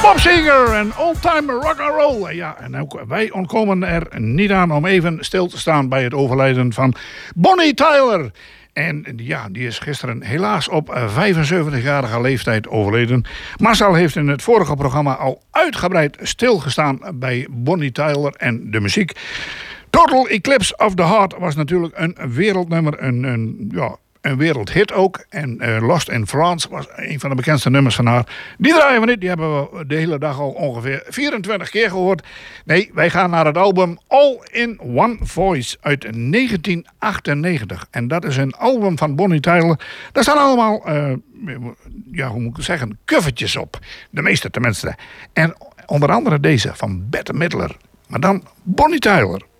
Bob Seger en Old Time Rock and Roll. Ja, en ook wij ontkomen er niet aan om even stil te staan bij het overlijden van Bonnie Tyler. En ja, die is gisteren helaas op 75-jarige leeftijd overleden. Marcel heeft in het vorige programma al uitgebreid stilgestaan bij Bonnie Tyler en de muziek. Total Eclipse of the Heart was natuurlijk een wereldnummer, een wereldhit ook. En Lost in France was een van de bekendste nummers van haar. Die draaien we niet, die hebben we de hele dag al ongeveer 24 keer gehoord. Nee, wij gaan naar het album All in One Voice uit 1998. En dat is een album van Bonnie Tyler. Daar staan allemaal, hoe moet ik zeggen, covertjes op. De meeste tenminste. En onder andere deze van Bette Midler. Maar dan Bonnie Tyler.